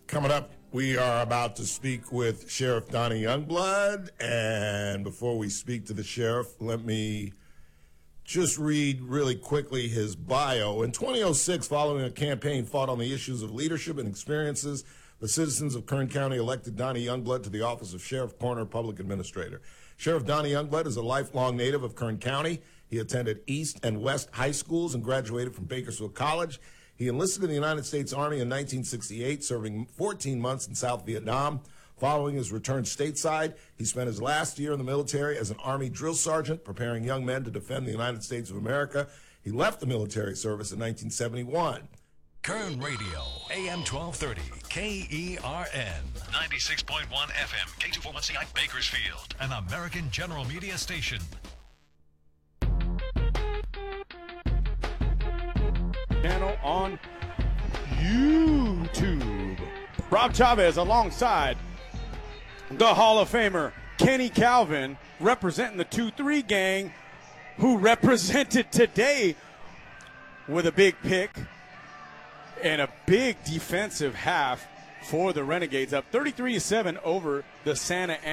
Coming up, we are about to speak with Sheriff Donnie Youngblood. And before we speak to the sheriff, let me just read really quickly his bio. In 2006, following a campaign fought on the issues of leadership and experiences, the citizens of Kern County elected Donnie Youngblood to the office of Sheriff Corner Public Administrator. Sheriff Donnie Youngblood is a lifelong native of Kern County. He attended East and West high schools and graduated from Bakersfield College. He enlisted in the United States Army in 1968, serving 14 months in South Vietnam. Following his return stateside, he spent his last year in the military as an Army drill sergeant, preparing young men to defend the United States of America. He left the military service in 1971. Kern Radio, AM 1230, KERN, 96.1 FM, K241CI Bakersfield, an American General Media station. Channel on YouTube. Rob Chavez alongside the Hall of Famer Kenny Calvin, representing the 2-3 gang, who represented today with a big pick and a big defensive half for the Renegades, up 33-7 over the Santa Ana.